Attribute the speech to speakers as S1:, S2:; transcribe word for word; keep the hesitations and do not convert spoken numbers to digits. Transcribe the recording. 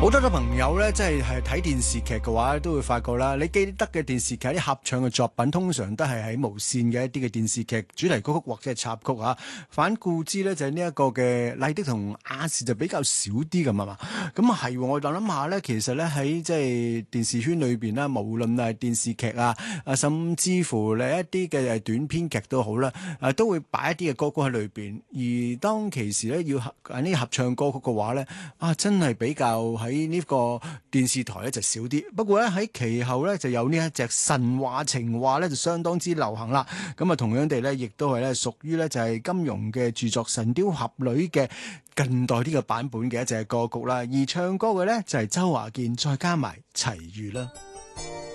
S1: 好多嘅朋友咧，即係係睇電視劇嘅話，都會發覺啦。你記得嘅電視劇啲合唱嘅作品，通常都係喺無線嘅一啲嘅電視劇主題曲或者係插曲啊。反顧之咧，就係呢一個嘅麗的同亞視就比較少啲咁啊嘛。咁啊係，我就諗下咧，其實咧喺即係電視圈裏邊啦，無論係電視劇啊，啊甚至乎你一啲嘅短篇劇都好啦，啊都會擺一啲嘅歌曲喺裏邊。而當其時咧要合呢啲合唱歌曲嘅話咧，啊真係比較喺喺呢個電視台咧就少啲，不過咧喺其後咧就有呢一隻神話情話咧就相當之流行啦。咁啊同樣地咧，亦都係咧屬於咧就係金庸嘅著作《神鵰俠侶》嘅近代呢個版本嘅一隻歌曲啦。而唱歌嘅咧就係周華健再加埋齊豫啦。